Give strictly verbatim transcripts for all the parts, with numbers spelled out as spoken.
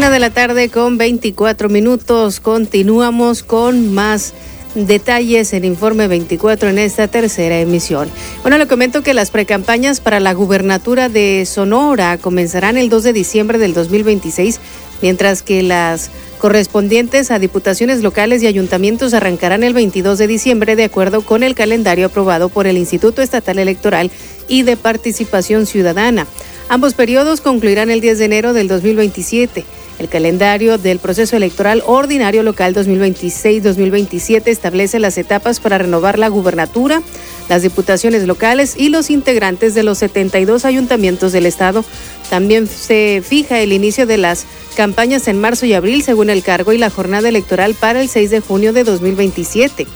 Una de la tarde con veinticuatro minutos. Continuamos con más detalles en Informe veinticuatro en esta tercera emisión. Bueno, le comento que las precampañas para la gubernatura de Sonora comenzarán el dos de diciembre del dos mil veintiséis, mientras que las correspondientes a diputaciones locales y ayuntamientos arrancarán el veintidós de diciembre de acuerdo con el calendario aprobado por el Instituto Estatal Electoral y de Participación Ciudadana. Ambos periodos concluirán el diez de enero del dos mil veintisiete. El calendario del proceso electoral ordinario local dos mil veintiséis dos mil veintisiete establece las etapas para renovar la gubernatura, las diputaciones locales y los integrantes de los setenta y dos ayuntamientos del estado. También se fija el inicio de las campañas en marzo y abril según el cargo y la jornada electoral para el seis de junio de dos mil veintisiete.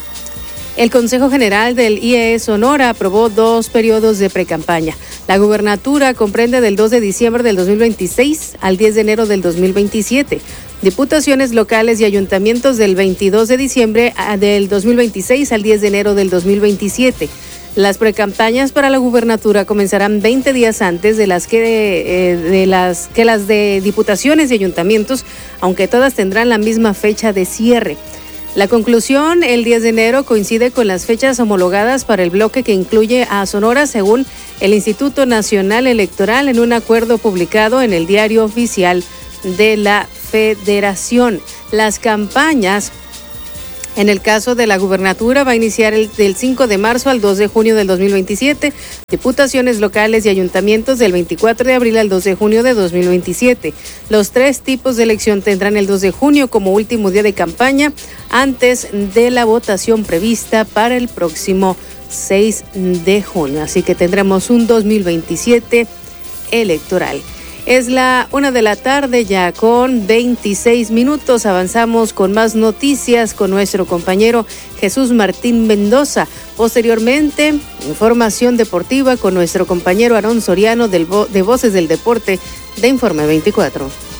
El Consejo General del I E E Sonora aprobó dos periodos de precampaña. La gubernatura comprende del dos de diciembre del dos mil veintiséis al diez de enero del dos mil veintisiete. Diputaciones locales y ayuntamientos del veintidós de diciembre del dos mil veintiséis al diez de enero del dos mil veintisiete. Las precampañas para la gubernatura comenzarán veinte días antes de las que, eh, de las, que las de diputaciones y ayuntamientos, aunque todas tendrán la misma fecha de cierre. La conclusión, el diez de enero, coincide con las fechas homologadas para el bloque que incluye a Sonora, según el Instituto Nacional Electoral, en un acuerdo publicado en el Diario Oficial de la Federación. Las campañas, en el caso de la gubernatura, va a iniciar el, del cinco de marzo al dos de junio del dos mil veintisiete, diputaciones locales y ayuntamientos del veinticuatro de abril al dos de junio de dos mil veintisiete. Los tres tipos de elección tendrán el dos de junio como último día de campaña antes de la votación prevista para el próximo seis de junio. Así que tendremos un dos mil veintisiete electoral. Es la una de la tarde ya con veintiséis minutos. Avanzamos con más noticias con nuestro compañero Jesús Martín Mendoza. Posteriormente, información deportiva con nuestro compañero Aarón Soriano del Vo- de Voces del Deporte de Informe veinticuatro.